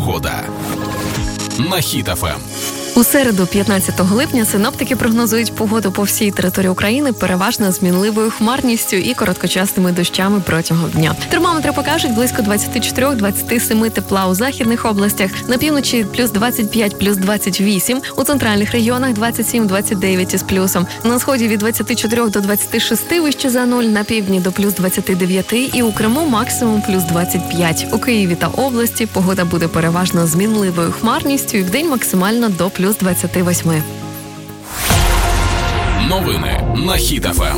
Погода на Хіт ФМ. У середу, 15 липня, синоптики прогнозують погоду по всій території України переважно з мінливою хмарністю і короткочасними дощами протягом дня. Термометри покажуть близько 24-27 тепла у західних областях, на півночі плюс 25, плюс 28, у центральних регіонах 27-29 із плюсом, на сході від 24 до 26 вище за нуль, на півдні до плюс 29 і у Криму максимум плюс 25. У Києві та області погода буде переважно з мінливою хмарністю і вдень максимально до плюс 28. Новини на Хіт ФМ.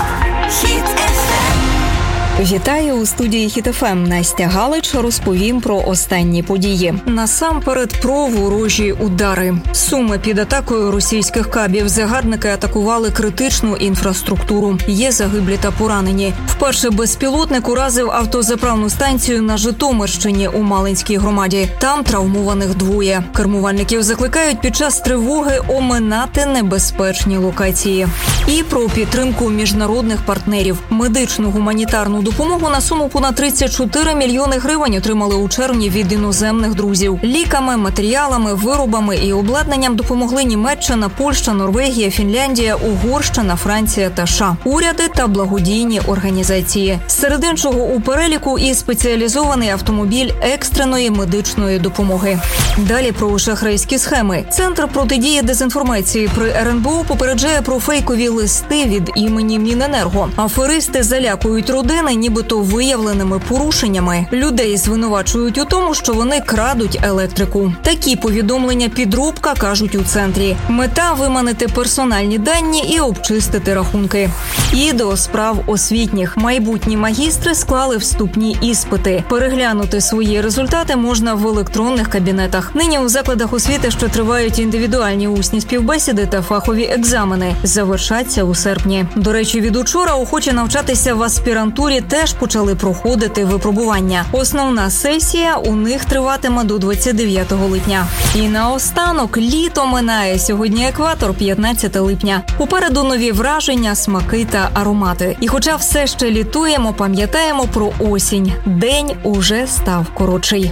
Вітаю у студії Хіт ФМ. Настя Галич розповім про останні події. Насамперед про ворожі удари. Суми під атакою російських кабів. Загарбники атакували критичну інфраструктуру. Є загиблі та поранені. Вперше безпілотник уразив автозаправну станцію на Житомирщині у Малинській громаді. Там травмованих двоє. Кермувальників закликають під час тривоги оминати небезпечні локації. І про підтримку міжнародних партнерів. Медичну гуманітарну допомогу на суму понад 34 мільйони гривень отримали у червні від іноземних друзів. Ліками, матеріалами, виробами і обладнанням допомогли Німеччина, Польща, Норвегія, Фінляндія, Угорщина, Франція та США. Уряди та благодійні організації. Серед іншого у переліку і спеціалізований автомобіль екстреної медичної допомоги. Далі про шахрайські схеми. Центр протидії дезінформації при РНБО попереджає про фейкові листи від імені Міненерго. Аферисти залякують родини нібито виявленими порушеннями. Людей звинувачують у тому, що вони крадуть електрику. Такі повідомлення підробка, кажуть у центрі. Мета – виманити персональні дані і обчистити рахунки. І до справ освітніх. Майбутні магістри склали вступні іспити. Переглянути свої результати можна в електронних кабінетах. Нині у закладах освіти, що тривають індивідуальні усні співбесіди та фахові екзамени, завершаться у серпні. До речі, від учора охочі навчатися в аспірантурі теж почали проходити випробування. Основна сесія у них триватиме до 29 липня. І наостанок літо минає. Сьогодні екватор, 15 липня. Попереду нові враження, смаки та аромати. І хоча все ще літуємо, пам'ятаємо про осінь. День уже став коротший.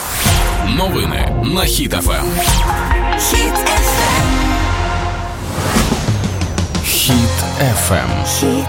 Новини на Хіт ФМ. Хіт ФМ.